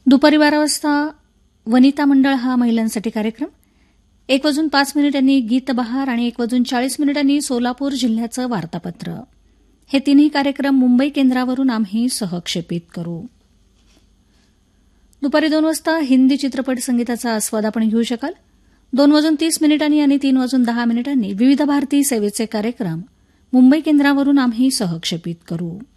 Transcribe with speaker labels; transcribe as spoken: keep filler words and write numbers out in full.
Speaker 1: दुपारी बारा वाजता वनिता मंडळ हा महिलांसाठी कार्यक्रम, एक वाजून पाच मिनिटांनी गीतबहार आणि एक वाजून चाळीस मिनिटांनी सोलापूर जिल्ह्याचं वार्तापत्र. हे तिन्ही कार्यक्रम मुंबई केंद्रावरून आम्ही सहक्षेपित करू. दुपारी दोन वाजता हिंदी चित्रपट संगीताचा आस्वाद आपण घेऊ शकाल. दोन वाजून तीस मिनिटांनी आणि तीन वाजून दहा मिनिटांनी विविध भारती सेवेचे कार्यक्रम मुंबई केंद्रावरून आम्ही सहक्षेपित करू.